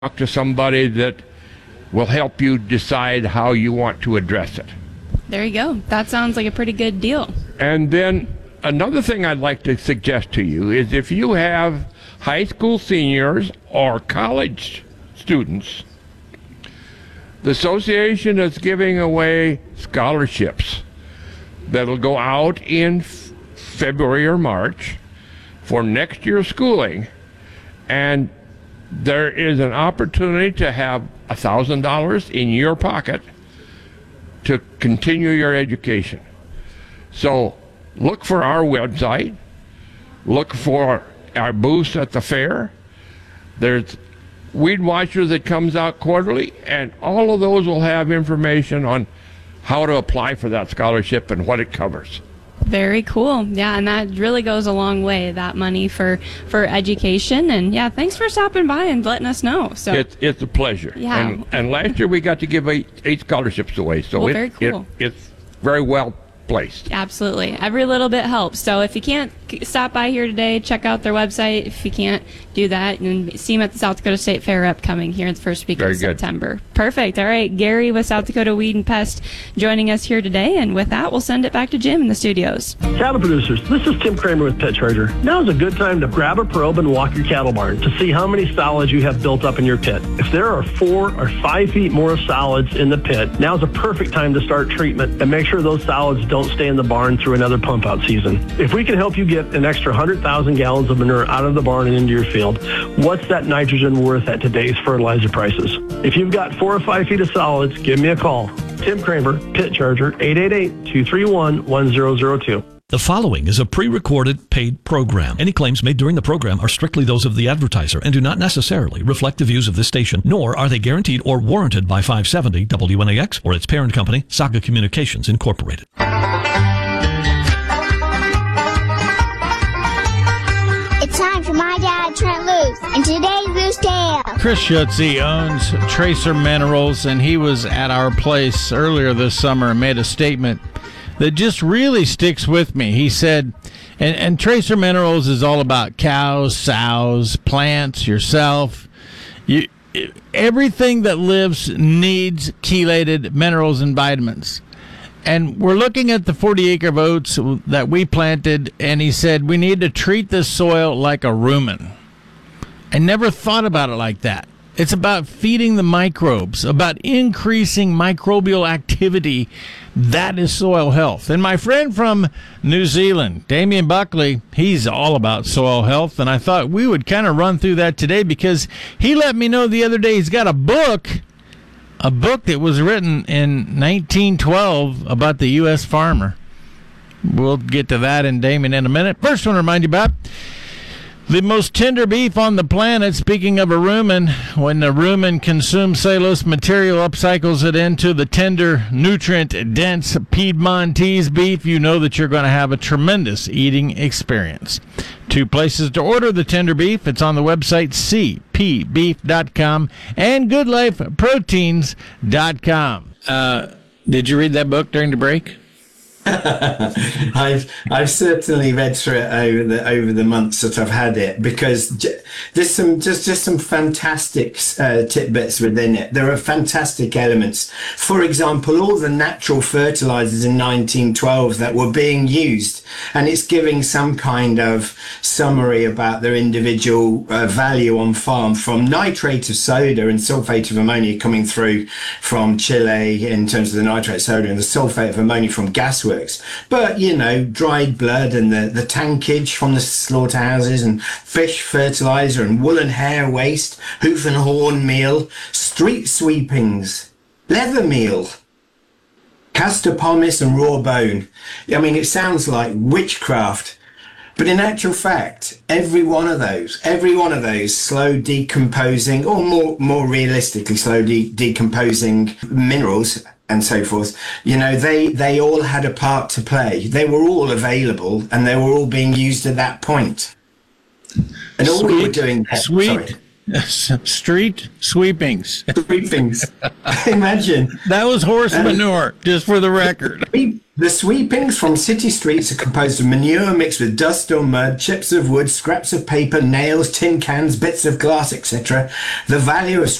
talk to somebody that will help you decide how you want to address it. There you go. That sounds like a pretty good deal. And then another thing I'd like to suggest to you is if you have high school seniors or college students, the association is giving away scholarships that'll go out in February or March for next year's schooling. And there is an opportunity to have $1,000 in your pocket to continue your education. So look for our website, look for our booths at the fair. There's Weed Watcher that comes out quarterly, and all of those will have information on how to apply for that scholarship and what it covers. Very cool. Yeah, and that really goes a long way, that money for education. And yeah, thanks for stopping by and letting us know. So it's a pleasure. Yeah. And last year we got to give eight scholarships away. So very cool. It's very well placed. Absolutely. Every little bit helps. So if you can't stop by here today, check out their website. If you can't do that, and see them at the South Dakota State Fair upcoming here in the first week of September. Perfect. All right. Gary with South Dakota Weed and Pest joining us here today. And with that, we'll send it back to Jim in the studios. Cattle producers, this is Tim Kramer with Pet Charger. Now is a good time to grab a probe and walk your cattle barn to see how many solids you have built up in your pit. If there are 4 or 5 feet more solids in the pit, now is a perfect time to start treatment and make sure those solids don't stay in the barn through another pump out season. If we can help you get an extra 100,000 gallons of manure out of the barn and into your field, what's that nitrogen worth at today's fertilizer prices? If you've got 4 or 5 feet of solids, give me a call. Tim Kramer, Pit Charger, 888-231-1002. The following is a pre-recorded paid program. Any claims made during the program are strictly those of the advertiser and do not necessarily reflect the views of this station, nor are they guaranteed or warranted by 570 WNAX or its parent company, Saga Communications Incorporated. It's time for My Dad, Trent Loos, and today's Loose Tale. Chris Schutze owns Tracer Minerals, and he was at our place earlier this summer and made a statement that just really sticks with me. He said, and Tracer Minerals is all about cows, sows, plants, yourself. Everything that lives needs chelated minerals and vitamins. And we're looking at the 40 acre of oats that we planted, and he said we need to treat this soil like a rumen. I never thought about it like that. It's about feeding the microbes, about increasing microbial activity. That is soil health. And my friend from New Zealand, Damien Buckley, he's all about soil health. And I thought we would kind of run through that today because he let me know the other day he's got a book that was written in 1912 about the U.S. farmer. We'll get to that in Damien in a minute. First, I want to remind you about the most tender beef on the planet. Speaking of a rumen, when the rumen consumes cellulose material, upcycles it into the tender, nutrient-dense Piedmontese beef, you know that you're going to have a tremendous eating experience. 2 places to order the tender beef. It's on the website cpbeef.com and goodlifeproteins.com. Did you read that book during the break? I've certainly read through it over the months that I've had it, because there's some fantastic tidbits within it. There are fantastic elements. For example, all the natural fertilizers in 1912 that were being used, and it's giving some kind of summary about their individual value on farm, from nitrate of soda and sulfate of ammonia coming through from Chile in terms of the nitrate of soda, and the sulfate of ammonia from gasworks. But, dried blood and the tankage from the slaughterhouses, and fish fertilizer and woolen hair waste, hoof and horn meal, street sweepings, leather meal, castor pomace and raw bone. I mean, it sounds like witchcraft. But in actual fact, every one of those slow decomposing, or more realistically, slow decomposing minerals and so forth, they all had a part to play. They were all available, and they were all being used at that point. And all we were doing... Street sweepings. Sweepings. Imagine. That was horse manure, just for the record. We The sweepings from city streets are composed of manure mixed with dust or mud, chips of wood, scraps of paper, nails, tin cans, bits of glass, etc. The value of